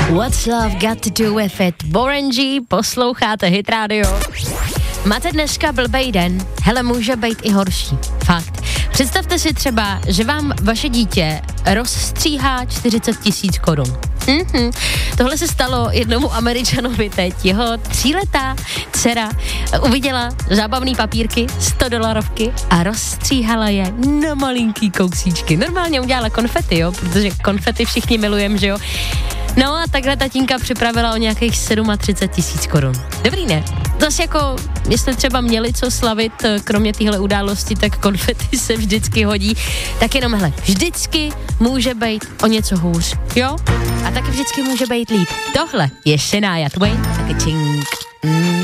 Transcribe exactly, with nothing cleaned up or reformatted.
What's love got to do with it? Warren G, posloucháte Hit Radio. Máte dneska blbej den? Hele, může být i horší. Fakt. Představte si třeba, že vám vaše dítě rozstříhá čtyřicet tisíc korun. Mm-hmm. Tohle se stalo jednomu Američanovi teď. Jeho tříletá dcera uviděla zábavný papírky, sto dolarovky a rozstříhala je na malinký kousíčky. Normálně udělala konfety, jo, protože konfety všichni milujeme, že jo. No a takhle tatínka připravila o nějakých třicet sedm tisíc korun. Dobrý, ne? Zase jako, jestli třeba měli co slavit, kromě téhle události, tak konfety se vždycky hodí. Tak jenom hele, vždycky může být o něco hůř, jo? A taky vždycky může být líp. Tohle je Shania Twain, taky čink. Mm.